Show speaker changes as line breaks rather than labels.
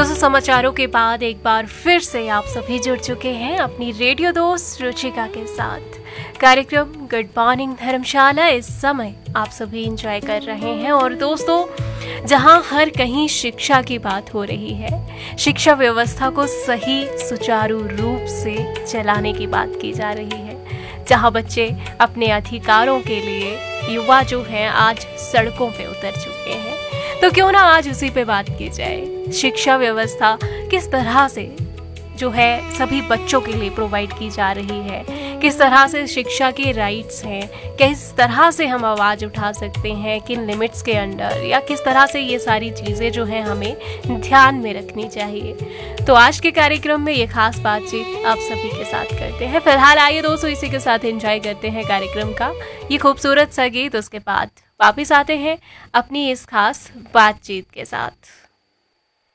दोस्तों, समाचारों के बाद एक बार फिर से आप सभी जुड़ चुके हैं अपनी रेडियो दोस्त रुचिका के साथ। कार्यक्रम गुड मॉर्निंग धर्मशाला इस समय आप सभी एंजॉय कर रहे हैं। और दोस्तों, जहां हर कहीं शिक्षा की बात हो रही है, शिक्षा व्यवस्था को सही सुचारू रूप से चलाने की बात की जा रही है, जहां बच्चे अपने अधिकारों के लिए, युवा जो हैं आज सड़कों पे उतर चुके हैं, तो क्यों ना आज उसी पे बात की जाए। शिक्षा व्यवस्था किस तरह से जो है सभी बच्चों के लिए प्रोवाइड की जा रही है, किस तरह से शिक्षा के राइट्स हैं, किस तरह से हम आवाज़ उठा सकते हैं, किन लिमिट्स के अंडर, या किस तरह से ये सारी चीज़ें जो हैं हमें ध्यान में रखनी चाहिए। तो आज के कार्यक्रम में ये खास बातचीत आप सभी के साथ करते हैं। फिलहाल आइए दोस्तों इसी के साथ एंजॉय करते हैं कार्यक्रम का ये खूबसूरत सा गीत। उसके बाद वापिस आते हैं अपनी इस खास बातचीत के साथ।